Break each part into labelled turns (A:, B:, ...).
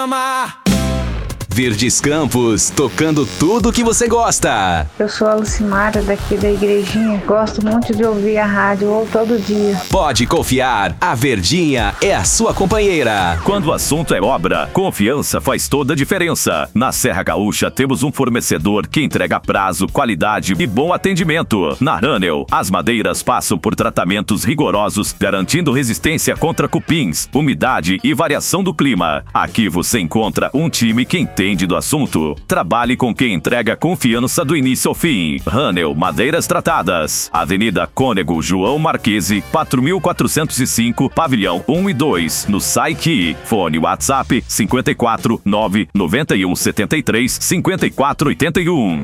A: Verdes Campos, tocando tudo que você gosta.
B: Eu sou a Lucimara, daqui da Igrejinha. Gosto muito de ouvir a rádio ou todo dia.
A: Pode confiar, a Verdinha é a sua companheira.
C: Quando o assunto é obra, confiança faz toda a diferença. Na Serra Gaúcha temos um fornecedor que entrega prazo, qualidade e bom atendimento. Na Ranel, as madeiras passam por tratamentos rigorosos, garantindo resistência contra cupins, umidade e variação do clima. Aqui você encontra um time que entende do assunto. Trabalhe com quem entrega confiança do início ao fim. Ranel Madeiras Tratadas. Avenida Cônego João Marquese, 4405, Pavilhão 1 e 2, no Saiki. Fone WhatsApp 54 991 73 54 81.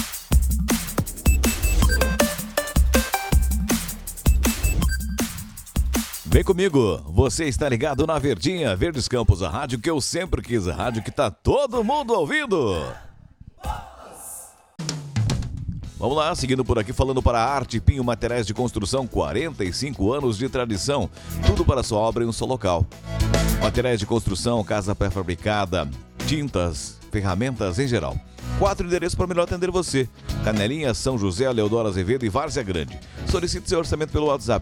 D: Vem comigo, você está ligado na Verdinha, Verdes Campos, a rádio que eu sempre quis, a rádio que tá todo mundo ouvindo. Vamos lá, seguindo por aqui, falando para a Arte Pinho Materiais de Construção, 45 anos de tradição, tudo para sua obra em um só local. Materiais de construção, casa pré-fabricada, tintas, ferramentas em geral. 4 endereços para melhor atender você. Canelinha, São José, Leodoro Azevedo e Várzea Grande. Solicite seu orçamento pelo WhatsApp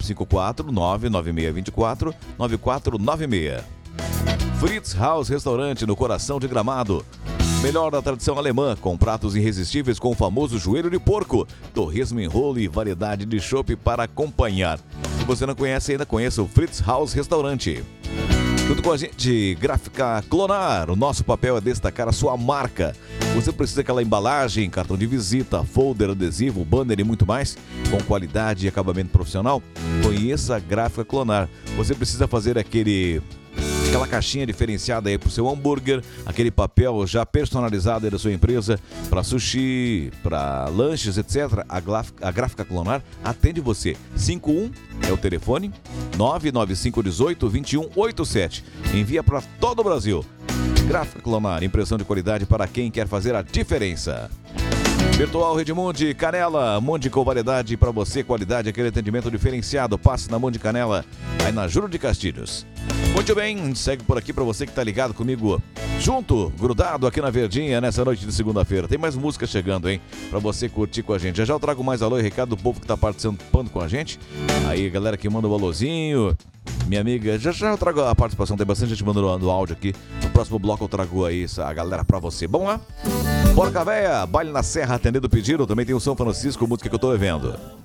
D: 54996249496. Fritz House Restaurante no coração de Gramado. Melhor da tradição alemã, com pratos irresistíveis com o famoso joelho de porco, torresmo em rolo e variedade de chopp para acompanhar. Se você não conhece ainda, conheça o Fritz House Restaurante. Junto com a gente, Gráfica Clonar. O nosso papel é destacar a sua marca. Você precisa daquela embalagem, cartão de visita, folder, adesivo, banner e muito mais, com qualidade e acabamento profissional? Conheça a Gráfica Clonar. Você precisa fazer aquela caixinha diferenciada aí pro seu hambúrguer, aquele papel já personalizado aí da sua empresa, para sushi, para lanches, etc. A Gráfica Clonar atende você. 51 é o telefone, 99518-2187. Envia para todo o Brasil. Gráfica Clonar, impressão de qualidade para quem quer fazer a diferença. Virtual Redmundi Canela, Mundi com variedade para você, qualidade, aquele atendimento diferenciado. Passe na Mundi Canela, aí na Júlio de Castilhos. Muito bem, segue por aqui para você que tá ligado comigo, junto, grudado aqui na Verdinha nessa noite de segunda-feira. Tem mais música chegando, hein, para você curtir com a gente. Já eu trago mais alô e recado do povo que tá participando com a gente. Aí, galera que manda o alôzinho. Minha amiga, já eu trago a participação, tem bastante gente mandando áudio aqui. No próximo bloco eu trago aí a galera pra você. Vamos lá? Porca Véia, baile na Serra, atendendo o pedido. Também tem o São Francisco, música que eu tô devendo.